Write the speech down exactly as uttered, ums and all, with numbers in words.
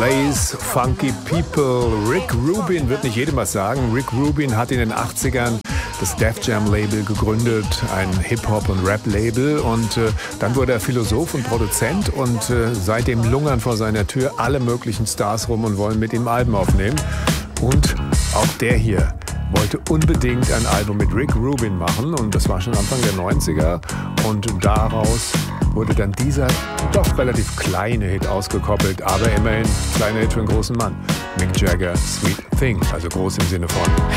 Blaze, Funky People. Rick Rubin wird nicht jedem was sagen. Rick Rubin hat in den achtzigern das Def Jam Label gegründet, ein Hip-Hop- und Rap-Label. Und äh, dann wurde er Philosoph und Produzent und äh, seitdem lungern vor seiner Tür alle möglichen Stars rum und wollen mit ihm Alben aufnehmen. Und auch der hier wollte unbedingt ein Album mit Rick Rubin machen und das war schon Anfang der neunziger und daraus wurde dann dieser doch relativ kleine Hit ausgekoppelt, aber immerhin kleiner Hit für einen großen Mann. Mick Jagger, Sweet Thing, also groß im Sinne von